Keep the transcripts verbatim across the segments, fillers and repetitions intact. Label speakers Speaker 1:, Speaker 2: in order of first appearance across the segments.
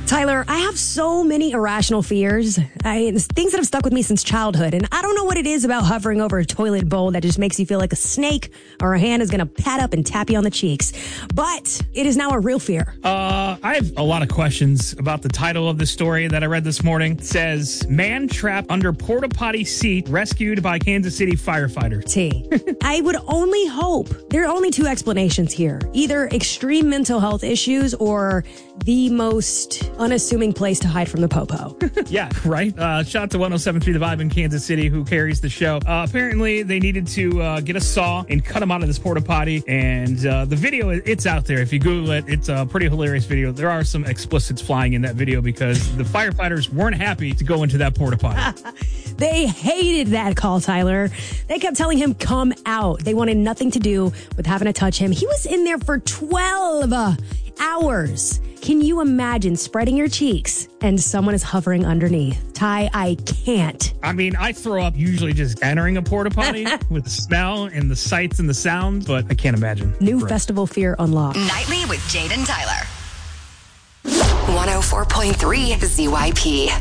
Speaker 1: Tyler, I have so many irrational fears. I, things that have stuck with me since childhood, and I don't know what it is about hovering over a toilet bowl that just makes you feel like a snake or a hand is going to pat up and tap you on the cheeks. But it is now a real fear.
Speaker 2: Uh, I have a lot of questions about the title of the story that I read this morning. It says, man trapped under porta potty seat rescued by Kansas City firefighter.
Speaker 1: T. I would only hope there are only two explanations here. Either extreme mental health issues or the most unassuming place to hide from the popo.
Speaker 2: Yeah, right? Uh, shout out to one oh seven point three The Vibe in Kansas City, who carries the show. Uh, apparently, they needed to uh, get a saw and cut him out of this porta potty. And uh, the video, it's out there. If you Google it, it's a pretty hilarious video. There are some explicits flying in that video because the firefighters weren't happy to go into that porta potty.
Speaker 1: They hated that call, Tyler. They kept telling him, come out. They wanted nothing to do with having to touch him. He was in there for twelve hours. Can you imagine spreading your cheeks and someone is hovering underneath? Ty, I can't.
Speaker 2: I mean, I throw up usually just entering a porta potty with the smell and the sights and the sounds, but I can't imagine.
Speaker 1: New
Speaker 2: Gross.
Speaker 1: festival fear unlocked.
Speaker 3: Nightly with Jade and Tyler. one oh four point three Z Y P.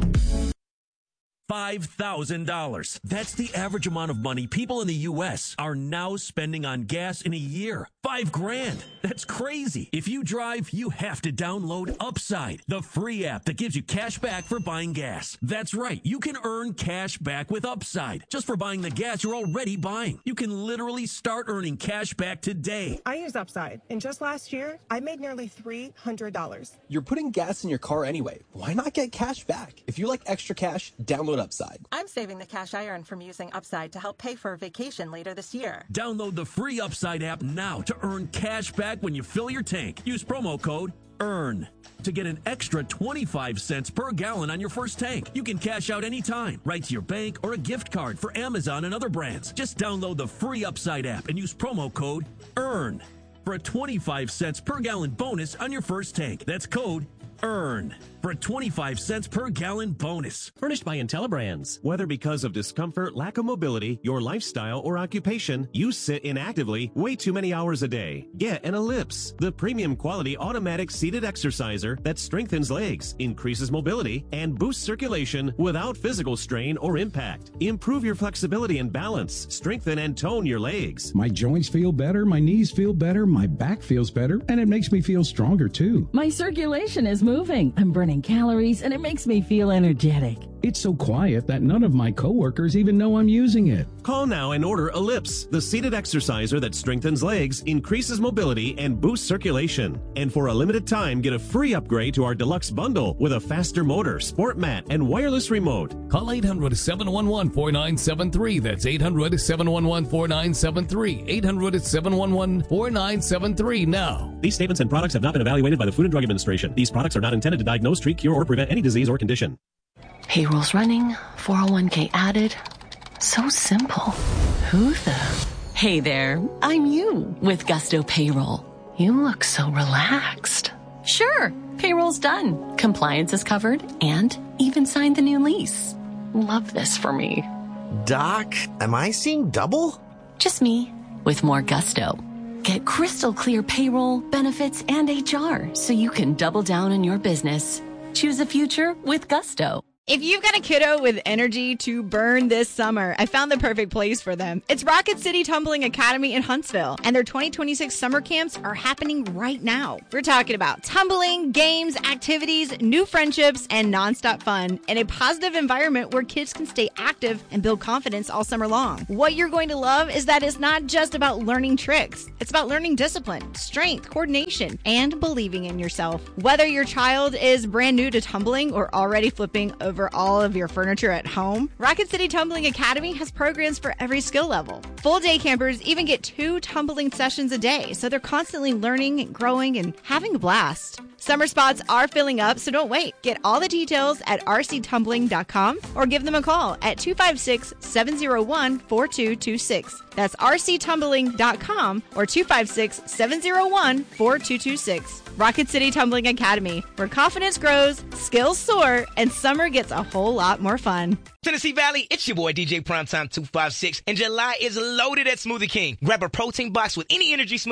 Speaker 4: five thousand dollars. That's the average amount of money people in the U S are now spending on gas in a year. Five grand. That's crazy. If you drive, you have to download Upside, the free app that gives you cash back for buying gas. That's right. You can earn cash back with Upside just for buying the gas you're already buying. You can literally start earning cash back today.
Speaker 5: I use Upside, and just last year, I made nearly three hundred dollars.
Speaker 6: You're putting gas in your car anyway. Why not get cash back? If you like extra cash, download Upside.
Speaker 7: I'm saving the cash I earn from using Upside to help pay for a vacation later this year.
Speaker 4: Download the free Upside app now to earn cash back when you fill your tank. Use promo code EARN to get an extra twenty-five cents per gallon on your first tank. You can cash out anytime, right to your bank or a gift card for Amazon and other brands. Just download the free Upside app and use promo code EARN for a twenty-five cents per gallon bonus on your first tank. That's code EARN for a twenty-five cents per gallon bonus.
Speaker 8: Furnished by IntelliBrands. Whether because of discomfort, lack of mobility, your lifestyle, or occupation, you sit inactively way too many hours a day. Get an Ellipse, the premium quality automatic seated exerciser that strengthens legs, increases mobility, and boosts circulation without physical strain or impact. Improve your flexibility and balance. Strengthen and tone your legs.
Speaker 9: My joints feel better, my knees feel better, my back feels better, and it makes me feel stronger too.
Speaker 10: My circulation is moving. I'm burning calories, and it makes me feel energetic.
Speaker 9: It's so quiet that none of my coworkers even know I'm using it.
Speaker 8: Call now and order Ellipse, the seated exerciser that strengthens legs, increases mobility, and boosts circulation. And for a limited time, get a free upgrade to our deluxe bundle with a faster motor, sport mat, and wireless remote.
Speaker 11: Call eight hundred, seven one one, four nine seven three. That's eight hundred, seven one one, four nine seven three. eight hundred, seven one one, four nine seven three now.
Speaker 8: These statements and products have not been evaluated by the Food and Drug Administration. These products are not intended to diagnose, treat, cure, or prevent any disease or condition.
Speaker 12: Payroll's running, four oh one k added. So simple. Who the? Hey there, I'm you with Gusto Payroll. You look so relaxed. Sure, payroll's done. Compliance is covered and even signed the new lease. Love this for me.
Speaker 13: Doc, am I seeing double?
Speaker 12: Just me with more gusto. Get crystal clear payroll, benefits, and H R so you can double down on your business. Choose a future with Gusto.
Speaker 14: If you've got a kiddo with energy to burn this summer, I found the perfect place for them. It's Rocket City Tumbling Academy in Huntsville, and their twenty twenty-six summer camps are happening right now. We're talking about tumbling, games, activities, new friendships, and nonstop fun in a positive environment where kids can stay active and build confidence all summer long. What you're going to love is that it's not just about learning tricks. It's about learning discipline, strength, coordination, and believing in yourself. Whether your child is brand new to tumbling or already flipping over over all of your furniture at home, Rocket City Tumbling Academy has programs for every skill level. Full day campers even get two tumbling sessions a day, so they're constantly learning and growing and having a blast. Summer spots are filling up, so don't wait. Get all the details at r c tumbling dot com or give them a call at two five six, seven zero one, four two two six. That's r c tumbling dot com or two five six, seven zero one, four two two six. Rocket City Tumbling Academy, where confidence grows, skills soar, and summer gets a whole lot more fun.
Speaker 15: Tennessee Valley, it's your boy D J Primetime two five six, and July is loaded at Smoothie King. Grab a protein box with any energy smoothie